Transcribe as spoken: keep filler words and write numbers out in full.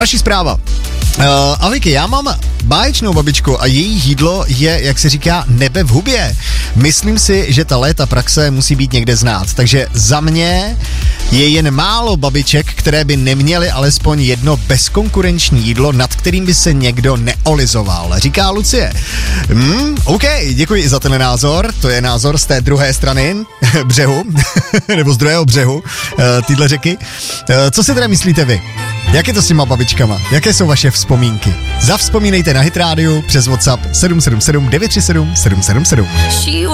Další zpráva. Uh, ahojky, já mám báječnou babičku a její jídlo je, jak se říká, nebe v hubě. Myslím si, že ta léta praxe musí být někde znát, takže za mě je jen málo babiček, které by neměly alespoň jedno bezkonkurenční jídlo, nad kterým by se někdo neolizoval, říká Lucie. Hmm, OK, děkuji za ten názor, to je názor z té druhé strany břehu, nebo z druhého břehu uh, týhle řeky. Uh, co si teda myslíte vy? Jak je to s těma babičkama? Jaké jsou vaše vzpomínky? Zavzpomínejte na Hit Radio přes WhatsApp sedm sedm sedm devět tři sedm sedm sedm sedm.